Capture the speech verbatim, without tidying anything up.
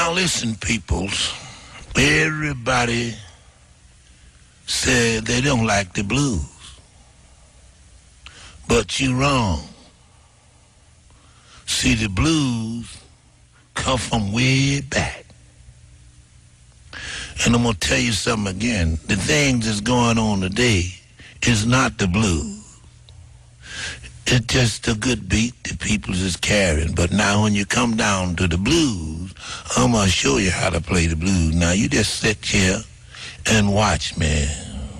Now listen, peoples. Everybody said they don't like the blues. But you're wrong. See, the blues come from way back. And I'm going to tell you something again. The things that's going on today is not the blues. It's just a good beat the people is carrying. But now when you come down to the blues, I'm going to show you how to play the blues. Now you just sit here and watch me.